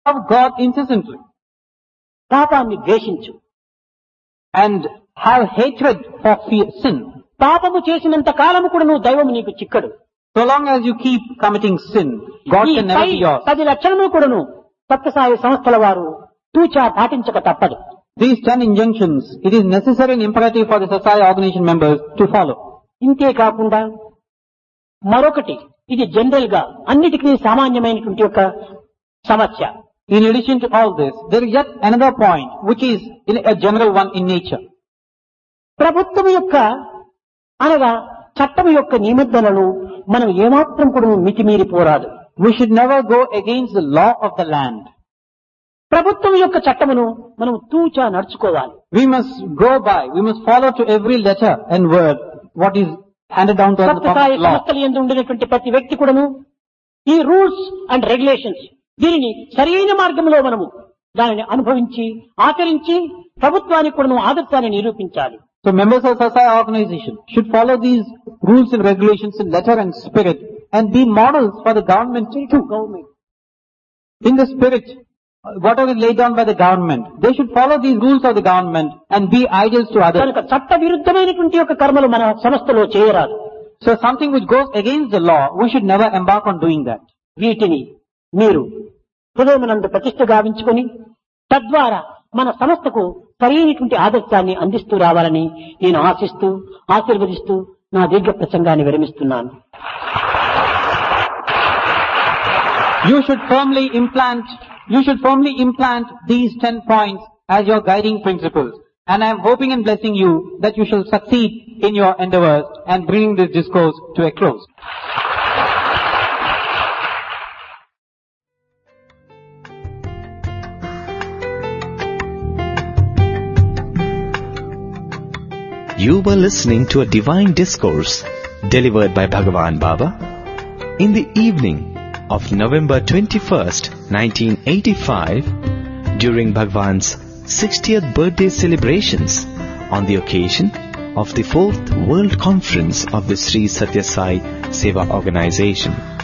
Love God incessantly పాపాన్ని ద్వేషించు. and have hatred for sin. పాపము చేసినంత కాలము కూడా నువ్వు దైవము నీకు చిక్కడు. So long as you keep committing sin, God ఈ can never be yours. 10 లక్షణములు కూడాను సత్యసాయి సంస్థల వారు తూచా పాటించక తప్పదు. These 10 injunctions, it is necessary and imperative for the society organization members to follow. ఇంతే కాకుండా మరొకటి, ఇది జనరల్ గా అన్నిటికీ సామాన్యమైనటువంటి ఒక సమస్య. In addition to all this, there is yet another point, which is a general one in nature. ప్రభుత్వం యొక్క అనగా చట్టం యొక్క నిబంధనలను మనం ఏమాత్రం కూడా మితిమీరిపోరాదు. We should never go against the law of the land. ప్రభుత్వం యొక్క చట్టమును మనం తూచా నడుచుకోవాలి. We must go by, we must follow to every letter and word what is handed down to us in the Sathya Sai law. సంస్థలు యందు ఉండేటువంటి ప్రతి వ్యక్తి కూడాను ఈ రూల్స్ అండ్ రెగ్యులేషన్స్ దీనిని సరైన మార్గంలో మనము దానిని అనుభవించి ఆచరించి ప్రభుత్వానికి కూడాను ఆదర్శాన్ని నిరూపించాలి. So members of society organization should follow these rules and regulations in letter and spirit and be models for the government too. In the spirit, whatever is laid down by the government, they should follow these rules of the government and be ideals to others. కనుక చట్ట విరుద్ధమైనటువంటి యొక్క కర్మలు మన సంస్థలో చేయరాదు. So something which goes against the law, we should never embark on doing that. వీటిని మీరు హృదయమునందు ప్రతిష్ఠ గావించుకొని తద్వారా మన సంస్థకు సరైనటువంటి ఆదర్శాన్ని అందిస్తూ రావాలని నేను ఆశిస్తూ ఆశీర్వదిస్తూ నా దీర్ఘ ప్రసంగాన్ని విరమిస్తున్నాను. You should firmly implant these 10 points as your guiding principles. And I am hoping and blessing you that you shall succeed in your endeavors and bringing this discourse to a close. You were listening to a divine discourse delivered by Bhagavan Baba in the evening of November 21st, 1985 during Bhagavan's 60th birthday celebrations on the occasion of the 4th World Conference of the Sri Sathya Sai Seva Organization.